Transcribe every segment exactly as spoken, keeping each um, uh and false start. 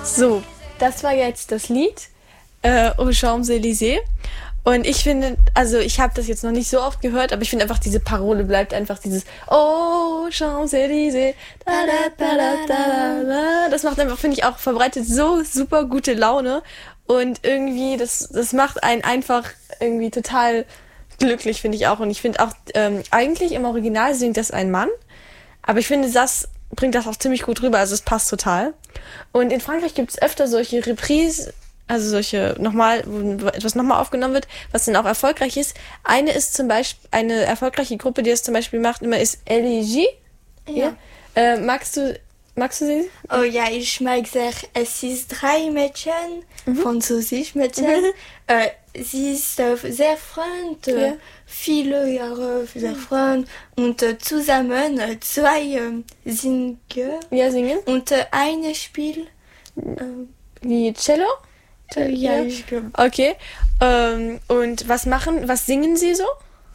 So, das war jetzt das Lied äh, Aux Champs-Élysées. Und ich finde, also ich habe das jetzt noch nicht so oft gehört, aber ich finde einfach, diese Parole bleibt einfach dieses Oh, Champs-Élysées. Da, da, da, da, da, da. Das macht einfach, finde ich, auch verbreitet so super gute Laune. Und irgendwie, das, das macht einen einfach irgendwie total glücklich, finde ich auch. Und ich finde auch, ähm, eigentlich im Original singt das ein Mann. Aber ich finde, das bringt das auch ziemlich gut rüber. Also es passt total. Und in Frankreich gibt es öfter solche Reprises, also solche nochmal, wo etwas nochmal aufgenommen wird, was dann auch erfolgreich ist. Eine ist zum Beispiel, eine erfolgreiche Gruppe, die das zum Beispiel macht, immer ist Elegie. Ja. Ja. Äh, magst du, magst du sie? Oh ja, ich mag sehr. Es ist drei Mädchen, mhm. französisch Mädchen. Mhm. Äh, sie ist äh, sehr freund, äh, ja. viele Jahre sehr freund und äh, zusammen äh, zwei äh, singen. Ja, singen. Und äh, eine Spiel. Äh, Wie Cello? Äh, ja, ja, ich glaube. Okay. Ähm, und was machen, was singen sie so?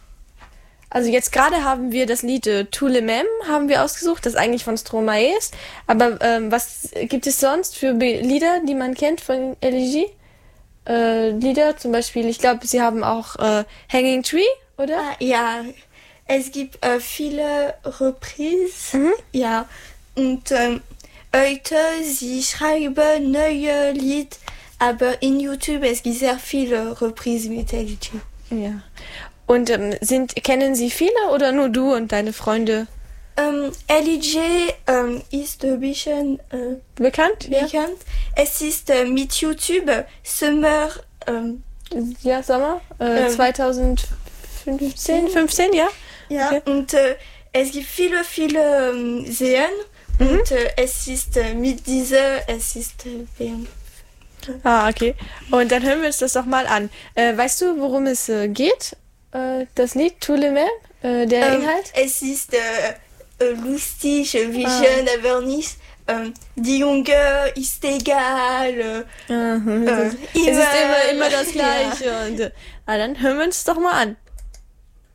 Also jetzt gerade haben wir das Lied äh, Tous les Mêmes haben wir ausgesucht, das eigentlich von Stromae ist. Aber ähm, was gibt es sonst für Be- Lieder, die man kennt von Elegie? Äh, Lieder zum Beispiel, ich glaube, sie haben auch äh, Hanging Tree, oder? Ah, ja, es gibt äh, viele Reprises. Mhm. Ja, und ähm, heute, sie schreiben neue Lieder. Aber in YouTube, es gibt sehr viele Reprises mit Elegie. Ja. Und ähm, sind, kennen Sie viele oder nur du und deine Freunde? Ähm, Elegie ähm, ist ein bisschen äh, bekannt. bekannt. Ja. Es ist äh, mit YouTube Summer. Ähm, ja, Sommer. Äh, ähm, zwanzig fünfzehn, fünfzehn, ja. Ja, okay. Und äh, es gibt viele, viele ähm, Serien. Mhm. Und äh, es ist äh, mit dieser, es ist äh, Ah, okay. Und dann hören wir uns das doch mal an. Äh, weißt du, worum es äh, geht? Äh, das Lied Tous les Mêmes? Äh, der ähm, Inhalt? Es ist äh, lustig, wie ah. schön, aber nicht. Ähm, die Junge ist egal. Äh, mhm. äh, es ist immer, immer das Gleiche. Ja. Und, äh, na, dann hören wir uns doch mal an.